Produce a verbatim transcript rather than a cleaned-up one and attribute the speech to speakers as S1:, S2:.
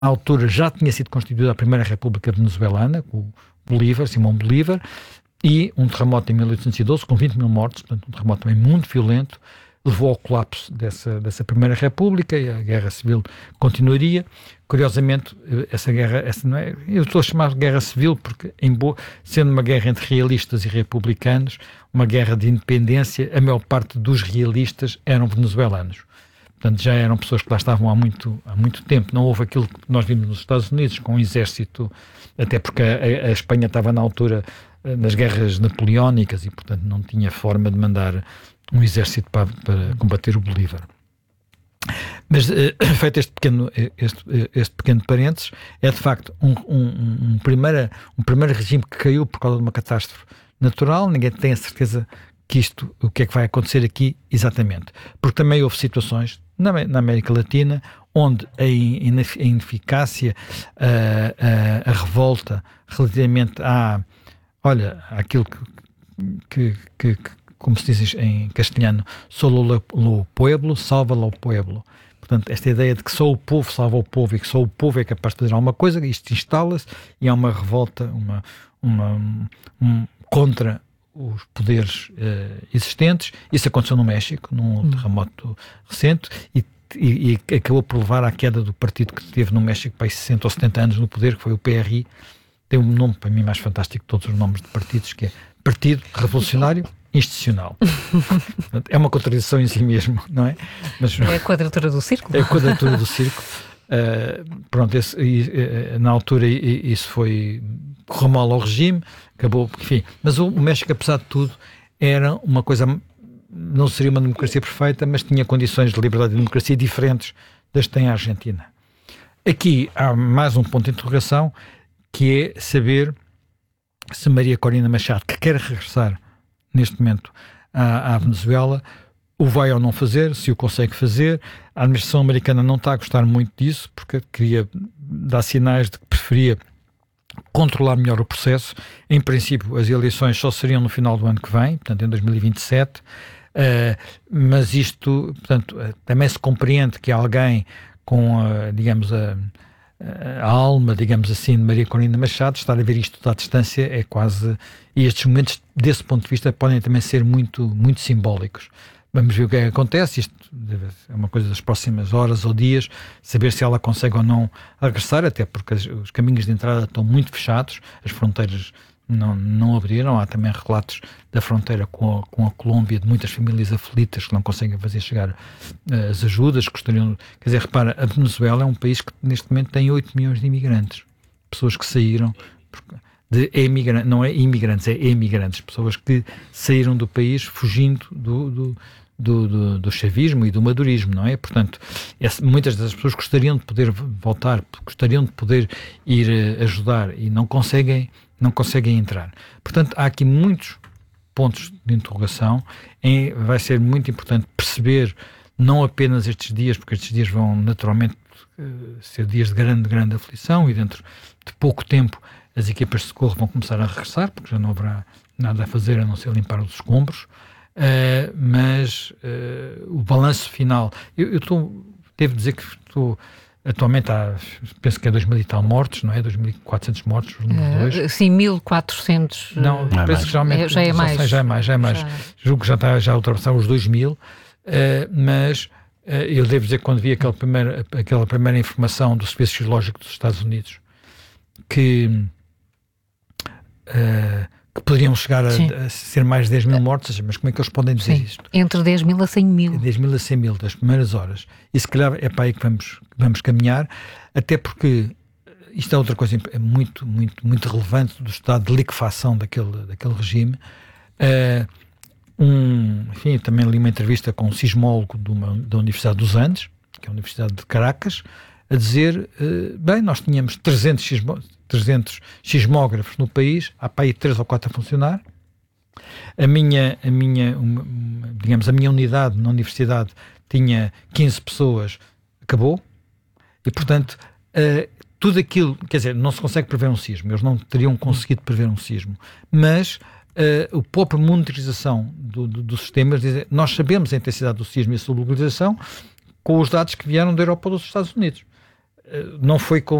S1: altura já tinha sido constituída a primeira República Venezuelana, com o Bolívar, Simão Bolívar, e um terremoto em mil oitocentos e doze, com vinte mil mortos, portanto um terremoto também muito violento, levou ao colapso dessa, dessa primeira República, e a Guerra Civil continuaria. Curiosamente, essa guerra, essa não é, eu estou a chamar de Guerra Civil porque, em boa, sendo uma guerra entre realistas e republicanos, uma guerra de independência, a maior parte dos realistas eram venezuelanos. Portanto, já eram pessoas que lá estavam há muito, há muito tempo. Não houve aquilo que nós vimos nos Estados Unidos, com um exército, até porque a, a Espanha estava na altura nas guerras napoleónicas e, portanto, não tinha forma de mandar um exército para, para combater o Bolívar. Mas, uh, feito este pequeno, este, este pequeno parênteses, é de facto um, um, um, primeira, um primeiro regime que caiu por causa de uma catástrofe natural. Ninguém tem a certeza que isto, o que é que vai acontecer aqui exatamente. Porque também houve situações na, na América Latina onde a, a ineficácia, a, a, a revolta relativamente à, olha, àquilo que, que, que, que como se diz em castelhano, solo lo pueblo salva lo pueblo. Portanto, esta ideia de que só o povo salva o povo e que só o povo é capaz de fazer alguma coisa, isto instala-se e há uma revolta uma, uma, um, contra os poderes uh, existentes. Isso aconteceu no México, num hum. terremoto recente, e, e, e acabou por levar à queda do partido que teve no México para sessenta ou setenta anos no poder, que foi o P R I. Tem um nome, para mim, mais fantástico de todos os nomes de partidos, que é Partido Revolucionário Institucional. Portanto, é uma contradição em si mesmo, não é? Mas,
S2: é a quadratura do círculo.
S1: É a quadratura do círculo. Uh, pronto, esse, uh, na altura isso foi, correu mal ao regime, acabou, enfim. Mas o México, apesar de tudo, era uma coisa, não seria uma democracia perfeita, mas tinha condições de liberdade e democracia diferentes das que tem a Argentina. Aqui há mais um ponto de interrogação, que é saber se Maria Corina Machado, que quer regressar neste momento à, à Venezuela, o vai ou não fazer, se o consegue fazer. A administração americana não está a gostar muito disso, porque queria dar sinais de que preferia controlar melhor o processo. Em princípio, as eleições só seriam no final do ano que vem, portanto em dois mil e vinte e sete, uh, mas isto, portanto, uh, também se compreende que alguém com, uh, digamos, a, a alma, digamos assim, de Maria Corina Machado, estar a ver isto à distância é quase... E estes momentos, desse ponto de vista, podem também ser muito, muito simbólicos. Vamos ver o que é que acontece. Isto é uma coisa das próximas horas ou dias, saber se ela consegue ou não regressar, até porque as, os caminhos de entrada estão muito fechados, as fronteiras não, não abriram. Há também relatos da fronteira com a, com a Colômbia, de muitas famílias aflitas que não conseguem fazer chegar uh, as ajudas, gostariam... Quer dizer, repara, a Venezuela é um país que neste momento tem oito milhões de imigrantes. Pessoas que saíram... Porque, de emigrantes, não é imigrantes, é emigrantes, pessoas que saíram do país fugindo do, do, do, do, do chavismo e do madurismo, não é? Portanto, essa, muitas das pessoas gostariam de poder voltar, gostariam de poder ir uh, ajudar e não conseguem, não conseguem entrar. Portanto, há aqui muitos pontos de interrogação. Em, vai ser muito importante perceber, não apenas estes dias, porque estes dias vão naturalmente uh, ser dias de grande, grande aflição, e dentro de pouco tempo as equipas de socorro vão começar a regressar, porque já não haverá nada a fazer a não ser limpar os escombros, uh, mas uh, o balanço final, eu estou, devo dizer que estou, atualmente há, penso que é dois mil e tal mortos, não é? dois mil e quatrocentos mortos, os números dois.
S2: Uh, sim, mil e quatrocentos.
S1: Não,
S2: não
S1: penso que geralmente,
S2: é, já é mais.
S1: Sei, já é mais, já é mais. Já. Julgo que já está já a ultrapassar os dois mil, uh, mas uh, eu devo dizer que quando vi aquela primeira, aquela primeira informação do Serviço Geológico dos Estados Unidos, que Uh, que poderiam chegar a, a ser mais de dez mil mortos, mas como é que eles podem dizer
S2: Sim.
S1: isto?
S2: Entre dez mil a cem mil.
S1: dez mil a cem mil das primeiras horas. E se calhar é para aí que vamos, que vamos caminhar, até porque isto é outra coisa muito, muito, muito relevante do estado de liquefação daquele, daquele regime. Uh, um, enfim, também li uma entrevista com um sismólogo de uma, da Universidade dos Andes, que é a Universidade de Caracas, a dizer, uh, bem, nós tínhamos trezentos sismógrafos, trezentos sismógrafos no país, há para aí três ou quatro a funcionar. A minha, a minha uma, uma, digamos, a minha unidade na universidade tinha quinze pessoas, acabou. E, portanto, uh, tudo aquilo, quer dizer, não se consegue prever um sismo, eles não teriam conseguido prever um sismo, mas uh, a própria monitorização do, do, dos sistemas, diz, nós sabemos a intensidade do sismo e a sua localização com os dados que vieram da Europa ou dos Estados Unidos. não foi com